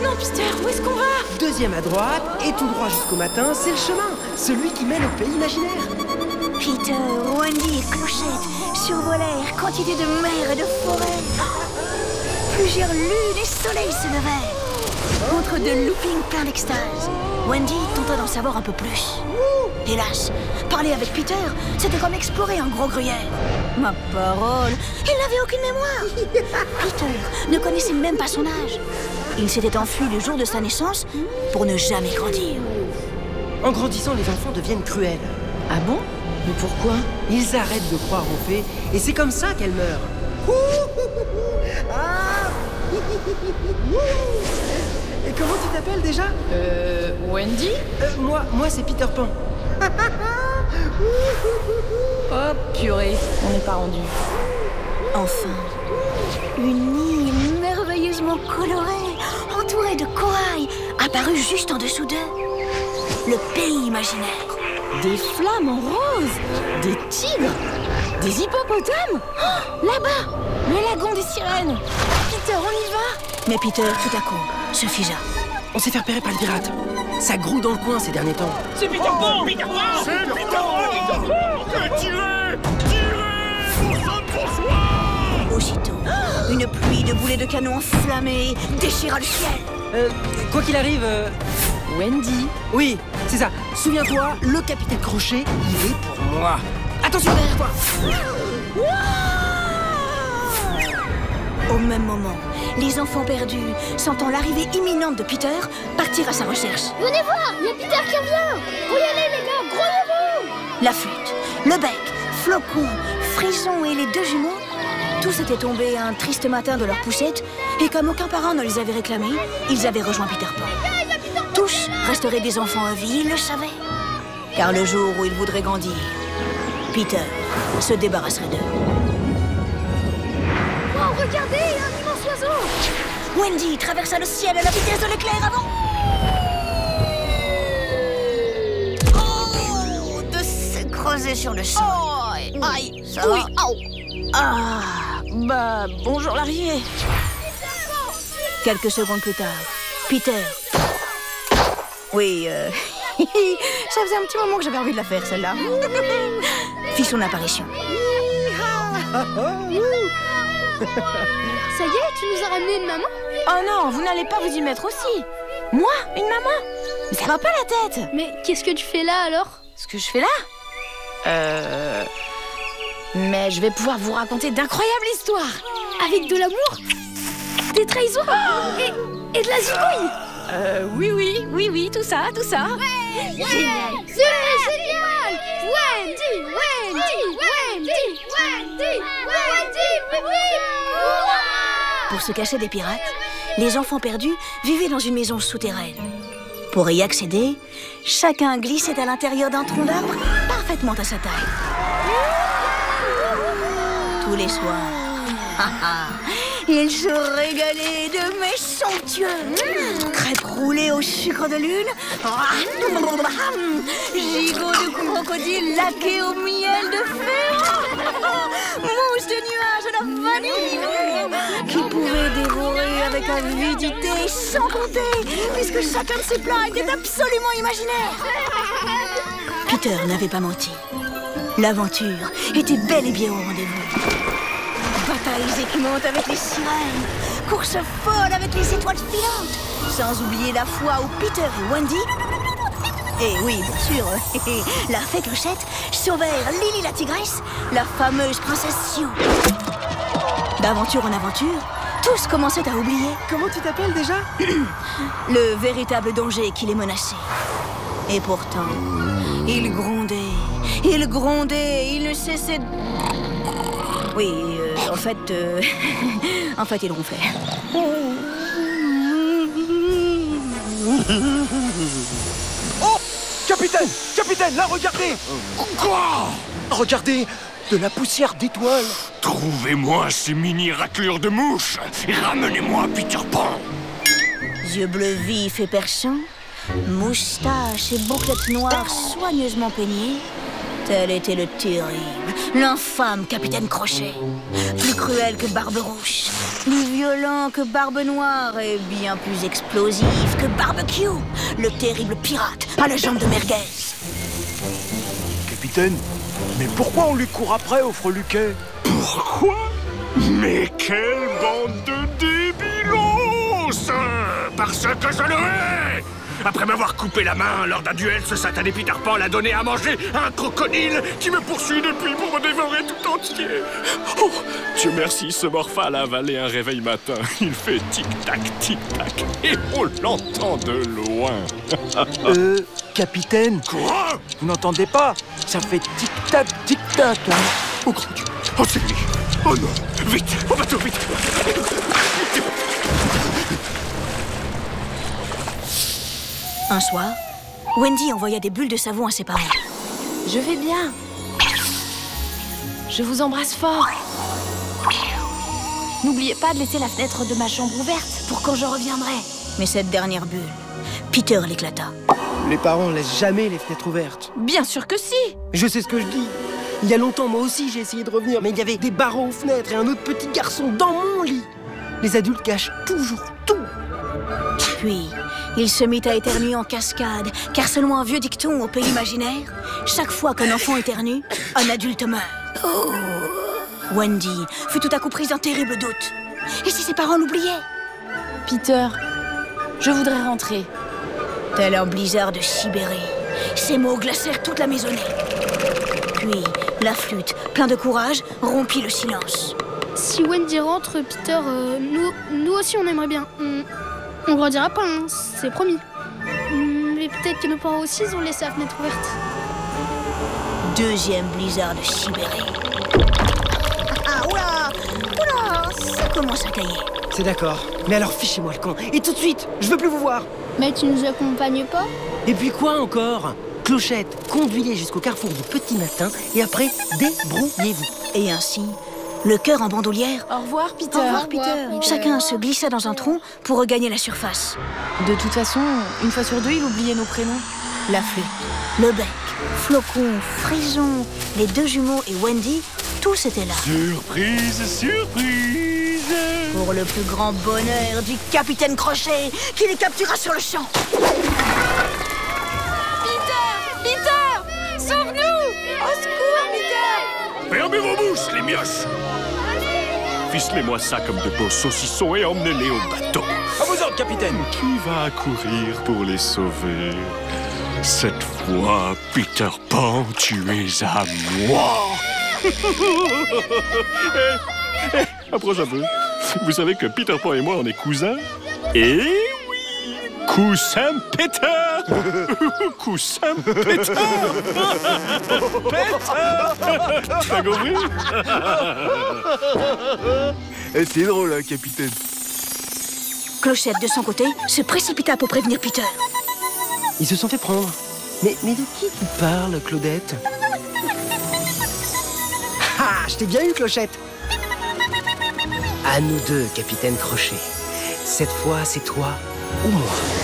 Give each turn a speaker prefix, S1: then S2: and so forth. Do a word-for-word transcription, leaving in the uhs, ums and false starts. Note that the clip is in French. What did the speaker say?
S1: Non, Peter, où est-ce qu'on va?
S2: Deuxième à droite, et tout droit jusqu'au matin, c'est le chemin. Celui qui mène au pays imaginaire.
S3: Peter, Wendy et Clochette survolèrent quantité de mer et de forêt. Plusieurs lunes et soleils se levèrent. Contre de loopings pleins d'extase, Wendy tenta d'en savoir un peu plus. Hélas, parler avec Peter, c'était comme explorer un gros gruyère. Ma parole, il n'avait aucune mémoire. Peter ne connaissait même pas son âge. Il s'était enfui le jour de sa naissance pour ne jamais grandir.
S2: En grandissant, les enfants deviennent cruels.
S1: Ah bon? Mais pourquoi?
S2: Ils arrêtent de croire aux fées, et c'est comme ça qu'elles meurent. Ah. Et comment tu t'appelles déjà?
S1: Euh... Wendy?
S2: euh, Moi, moi c'est Peter Pan.
S1: Oh purée, on n'est pas rendu.
S3: Enfin, une île merveilleusement colorée, entourée de corail, apparut juste en dessous d'eux. Le pays imaginaire.
S1: Des flammes en rose, des tigres, des hippopotames. Oh, là-bas, le lagon des sirènes. Peter, on y va?
S3: Mais Peter, tout à coup, se figea.
S2: On s'est fait repérer par les pirates. Ça grouille dans le coin ces derniers temps.
S4: C'est Peter Pan! Peter Pan! C'est Peter Pan! Tirez! Tirez! Pour Sainte-François!
S3: Aussitôt, une pluie de boulets de canon enflammés déchira le ciel.
S2: Euh, quoi qu'il arrive... euh,
S1: Wendy.
S2: Oui, c'est ça. Souviens-toi, le capitaine Crochet, il est pour moi. Attention derrière toi!
S3: Au même moment, les enfants perdus, sentant l'arrivée imminente de Peter, partirent à sa recherche.
S5: Venez voir, il y a Peter qui revient. Faut y aller les gars, grouillez-vous.
S3: La flûte, le bec, Flocon, Frisson et les deux jumeaux, tous étaient tombés un triste matin de leur poussette, et comme aucun parent ne les avait réclamés, ils avaient rejoint Peter Pan. Tous resteraient des enfants à vie, ils le savaient. Car le jour où ils voudraient grandir, Peter se débarrasserait d'eux.
S5: Oh, regardez, un immense oiseau.
S3: Wendy traversa le ciel à la vitesse de l'éclair avant... Oh, de s'écraser sur le sol.
S1: Oh, aïe,
S3: Ça
S1: oui.
S3: va?
S1: Au. Ah, bah, bonjour l'arrivée.
S3: Quelques secondes plus tard, Peter... Oui, euh... ça faisait un petit moment que j'avais envie de la faire, celle-là. Fit son apparition.
S5: Ça y est, tu nous as ramené une maman?
S1: Oh non, vous n'allez pas vous y mettre aussi? Moi, une maman? Mais ça va pas la tête.
S5: Mais qu'est-ce que tu fais là alors?
S1: Ce que je fais là? Euh... Mais je vais pouvoir vous raconter d'incroyables histoires.
S5: Avec de l'amour? Des trahisons? Et, et de la zigouille?
S1: Euh, oui, oui, oui, oui, tout ça, tout ça.
S5: Génial! C'est génial! Wendy! Wendy! Wendy! Wendy! Wendy! Wendy!
S3: Pour se cacher des pirates, les enfants perdus vivaient dans une maison souterraine. Pour y accéder, chacun glissait à l'intérieur d'un tronc d'arbre parfaitement à sa taille. Tous les soirs, ils se régalaient de mets somptueux. Crêpes roulées au sucre de lune, gigots de crocodile laqués au miel de fée, mouches de nuages à la vanille, qui pouvaient dévorer avec avidité sans compter, puisque chacun de ces plats était absolument imaginaire. Peter n'avait pas menti. L'aventure était bel et bien au rendez-vous. Batailles écumantes avec les sirènes, courses folles avec les étoiles filantes, sans oublier la fois où Peter et Wendy, et oui, bien sûr, la fée Clochette, sauvèrent Lily la tigresse, la fameuse princesse Sion. D'aventure en aventure, tous commençaient à oublier.
S2: Comment tu t'appelles déjà?
S3: Le véritable danger qui les menaçait. Et pourtant, ils grondaient, ils grondaient, ils ne cessaient de... Oui, euh, en fait, euh, en fait, ils ronflaient.
S4: Oh! Capitaine! Capitaine, là, regardez! Quoi? Regardez, de la poussière d'étoiles. Trouvez-moi ces mini raclures de mouches et ramenez-moi Peter Pan.
S3: Yeux bleus vifs et perçants, moustaches et bouclettes noires soigneusement peignées, Tel était le terrible, l'infâme capitaine Crochet. Plus cruel que Barberousse, plus violent que Barbe Noire et bien plus explosif que Barbecue, le terrible pirate à la jambe de merguez.
S4: Capitaine, mais pourquoi on lui court après au freluquet? Pourquoi? Mais quelle bande de débilos! Parce que je le hais! Après m'avoir coupé la main lors d'un duel, ce satané Peter Pan l'a donné à manger à un crocodile qui me poursuit depuis pour me dévorer tout entier. Oh, Dieu merci, ce morphale a avalé un réveil matin. Il fait tic-tac, tic-tac, et on l'entend de loin.
S2: Euh, capitaine?
S4: Quoi?
S2: Vous n'entendez pas? Ça fait tic-tac, tic-tac, hein.
S4: Oh grand Dieu! Oh c'est lui! Oh non! Vite! Au bateau, vite!
S3: Un soir, Wendy envoya des bulles de savon à ses parents.
S1: Je vais bien. Je vous embrasse fort. N'oubliez pas de laisser la fenêtre de ma chambre ouverte pour quand je reviendrai.
S3: Mais cette dernière bulle, Peter l'éclata.
S2: Les parents laissent jamais les fenêtres ouvertes.
S1: Bien sûr que si.
S2: Je sais ce que je dis. Il y a longtemps, moi aussi, j'ai essayé de revenir, mais il y avait des barreaux aux fenêtres et un autre petit garçon dans mon lit. Les adultes cachent toujours tout.
S3: Puis, il se mit à éternuer en cascade, car selon un vieux dicton au pays imaginaire, chaque fois qu'un enfant éternue, un adulte meurt. Oh. Wendy fut tout à coup prise d'un terrible doute. Et si ses parents l'oubliaient?
S1: Peter, je voudrais rentrer.
S3: Tel un blizzard de Sibérie, ces mots glacèrent toute la maisonnée. Puis, la flûte, plein de courage, rompit le silence.
S5: Si Wendy rentre, Peter, euh, nous, nous aussi on aimerait bien. On, on grandira pas, hein, c'est promis. Mais peut-être que nos parents aussi ils ont laissé la fenêtre ouverte.
S3: Deuxième blizzard de Sibérie. Ah, oula! Oula! Ça commence à cailler.
S2: C'est d'accord. Mais alors fichez-moi le camp. Et tout de suite, je veux plus vous voir.
S5: Mais tu nous accompagnes pas?
S2: Et puis quoi encore? Clochette, conduis-les jusqu'au carrefour du petit matin et après, débrouillez-vous.
S3: Et ainsi, le cœur en bandoulière.
S1: Au revoir, Peter.
S3: Au revoir, Peter.
S5: Peter.
S3: Chacun se glissa dans un trou pour regagner la surface.
S1: De toute façon, une fois sur deux, il oubliait nos prénoms.
S3: La flûte, le bec, Flocon, Frison, les deux jumeaux et Wendy, tous étaient là.
S4: Surprise, surprise!
S3: Pour le plus grand bonheur du capitaine Crochet, qui les captura sur le champ.
S1: Peter! Sauve-nous! Au secours, Peter!
S4: Fermez vos bouches, les mioches! Ficelez-moi ça comme de beaux saucissons et emmenez-les au bateau.
S2: À vos ordres, capitaine.
S4: Qui va accourir pour les sauver? Cette fois, Peter Pan, tu es à moi. eh, eh, approche un peu. Vous savez que Peter Pan et moi, on est cousins? Eh oui! Coussin Peter! Coussin Peter! Peter! T'as compris?
S6: Eh, c'est drôle, hein, capitaine.
S3: Clochette, de son côté, se précipita pour prévenir Peter.
S2: Ils se sont fait prendre. Mais, mais de qui tu parles, Claudette? Ah, je t'ai bien eu, Clochette. À nous deux, capitaine Crochet. Cette fois, c'est toi ou moi.